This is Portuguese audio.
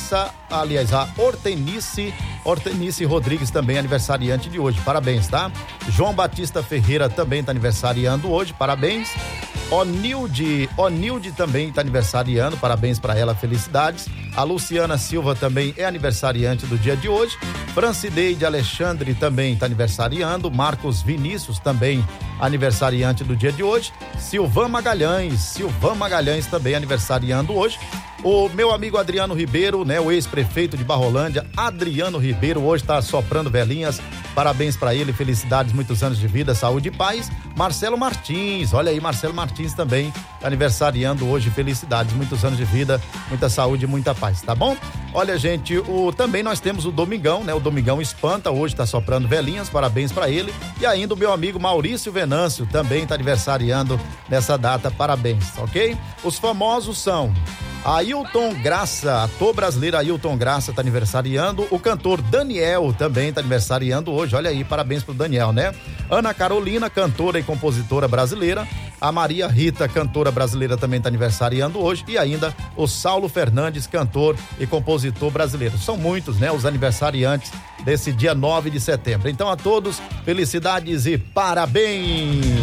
a Hortenice Rodrigues também aniversariante de hoje, parabéns, tá? João Batista Ferreira também tá aniversariando hoje, parabéns. Onilde também tá aniversariando, parabéns para ela, felicidades. A Luciana Silva também é aniversariante do dia de hoje. Francideide Alexandre também tá aniversariando. Marcos Vinícius também aniversariante do dia de hoje. Silvan Magalhães também aniversariando hoje. O meu amigo Adriano Ribeiro, né, o ex-prefeito de Barrolândia, Adriano Ribeiro, hoje tá soprando velhinhas, parabéns para ele, felicidades, muitos anos de vida, saúde e paz. Marcelo Martins, olha aí, Marcelo Martins também aniversariando hoje, felicidades, muitos anos de vida, muita saúde e muita paz, tá bom? Olha, gente, também nós temos o Domingão, né, o Domingão Espanta, hoje tá soprando velhinhas, parabéns para ele. E ainda o meu amigo Maurício Venâncio também tá aniversariando nessa data, parabéns, ok? Os famosos são Ailton Graça, ator brasileiro Ailton Graça tá aniversariando. O cantor Daniel também tá aniversariando hoje, olha aí, parabéns pro Daniel, né? Ana Carolina, cantora e compositora brasileira. A Maria Rita, cantora brasileira, também tá aniversariando hoje. E ainda o Saulo Fernandes, cantor e compositor brasileiro. São muitos, né, os aniversariantes desse dia 9 de setembro. Então a todos, felicidades e parabéns!